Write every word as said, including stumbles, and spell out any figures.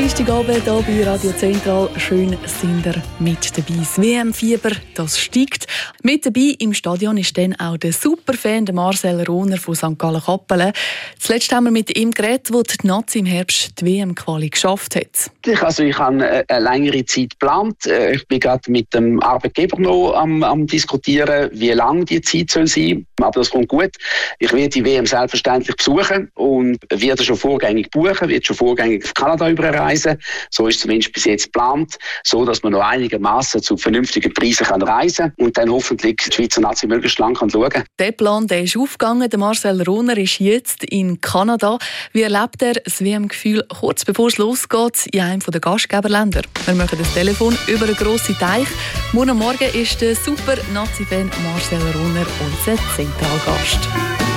Dienstagabend hier bei Radio Zentral. Schön sind ihr mit dabei. Das W M-Fieber, das steigt. Mit dabei im Stadion ist dann auch der Superfan, der Marcel Rohner von Sankt Gallen-Kappelen. Zuletzt haben wir mit ihm geredet, wo die Nazi im Herbst die W M-Quali geschafft hat. Ich, also ich habe eine längere Zeit geplant. Ich bin gerade mit dem Arbeitgeber noch am, am diskutieren, wie lang die Zeit soll sein. Aber das kommt gut. Ich werde die W M selbstverständlich besuchen und werde schon vorgängig buchen, werde schon vorgängig auf Kanada überreisen. So ist zumindest bis jetzt geplant, so dass man noch einigermaßen zu vernünftigen Preisen kann reisen kann und dann hoffentlich die Schweizer Nazi möglichst lang kann schauen kann. Der Plan der ist aufgegangen. Der Marcel Rohner ist jetzt in Kanada. Wie erlebt er das W M-Gefühl kurz bevor es losgeht in einem der Gastgeberländer? Wir machen das Telefon über einen grossen Teich. Morgen Morgen ist der super Nazi-Fan Marcel Rohner unser Zentralgast.